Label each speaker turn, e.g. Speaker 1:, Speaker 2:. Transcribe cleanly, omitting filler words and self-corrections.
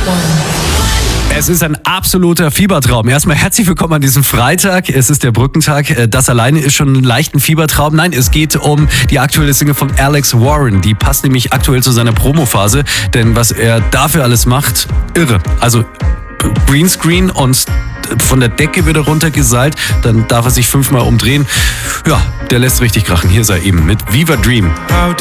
Speaker 1: Es ist ein absoluter Fiebertraum. Erstmal herzlich willkommen an diesem Freitag. Es ist der Brückentag. Das alleine ist schon leicht ein Fiebertraum. Nein, es geht um die aktuelle Single von Alex Warren. Die passt nämlich aktuell zu seiner Promophase. Denn was er dafür alles macht, irre. Also Greenscreen und von der Decke wieder runtergeseilt. Dann darf er sich 5-mal umdrehen. Ja, der lässt richtig krachen. Hier sei eben mit Viva Dream.